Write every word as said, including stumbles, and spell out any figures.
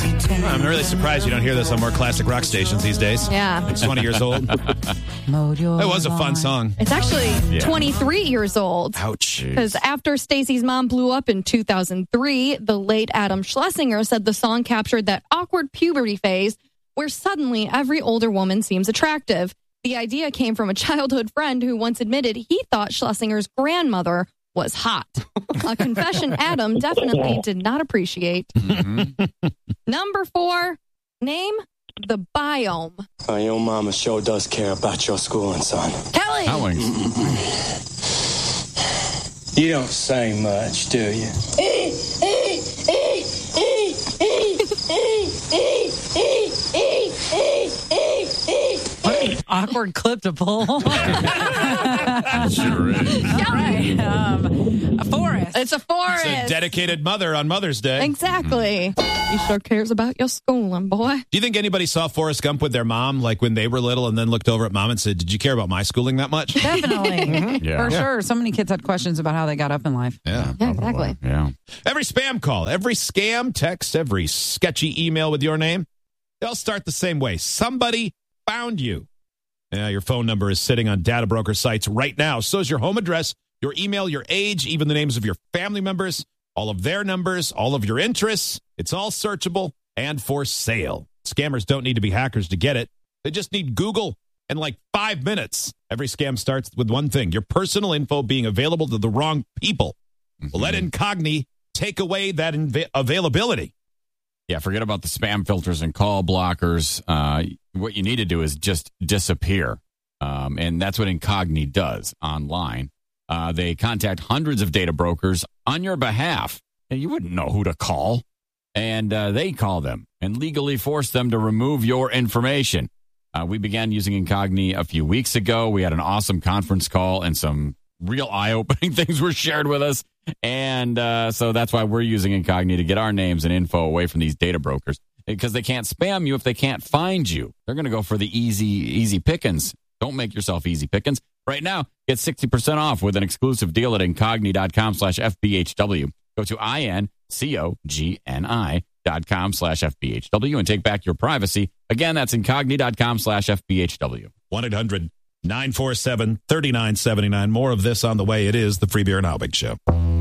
I'm really surprised you don't hear this on more classic rock stations these days. Yeah. It's twenty years old. It was a fun song. It's actually Yeah. twenty-three years old. Ouch. Because after Stacy's mom blew up in two thousand three, the late Adam Schlesinger said the song captured that awkward puberty phase where suddenly every older woman seems attractive. The idea came from a childhood friend who once admitted he thought Schlesinger's grandmother was hot. A confession Adam definitely did not appreciate. Mm-hmm. Number four, name the biome. Uh, your mama sure does care about your schooling, son. Kelly! Howlings. You don't say much, do you? What an awkward clip to pull. Sure is. All right. Um, a forest. It's a forest. It's a dedicated mother on Mother's Day. Exactly. He sure cares about your schooling, boy. Do you think anybody saw Forrest Gump with their mom, like when they were little, and then looked over at mom and said, did you care about my schooling that much? Definitely. Yeah. For sure. So many kids had questions about how they got up in life. Yeah. Yeah, exactly. Yeah. Every spam call, every scam text, every sketchy email with your name, they all start the same way. Somebody found you. Yeah, your phone number is sitting on data broker sites right now. So is your home address, your email, your age, even the names of your family members, all of their numbers, all of your interests. It's all searchable and for sale. Scammers don't need to be hackers to get it. They just need Google in like five minutes. Every scam starts with one thing, your personal info being available to the wrong people. Mm-hmm. Let Incogni take away that inv- availability. Yeah, forget about the spam filters and call blockers. Uh, what you need to do is just disappear. Um, and that's what Incogni does online. Uh, they contact hundreds of data brokers on your behalf. And you wouldn't know who to call. And uh, they call them and legally force them to remove your information. Uh, we began using Incogni a few weeks ago. We had an awesome conference call and some real eye-opening things were shared with us. And uh, so that's why we're using Incogni to get our names and info away from these data brokers, because they can't spam you if they can't find you. They're going to go for the easy, easy pickings. Don't make yourself easy pickings. Right now, get sixty percent off with an exclusive deal at Incogni.com slash FBHW. Go to I-N-C-O-G-N-I dot com slash FBHW and take back your privacy. Again, that's Incogni.com slash FBHW. one eight hundred nine four seven three nine seven nine. More of this on the way. It is the Free Beer and Albig Show.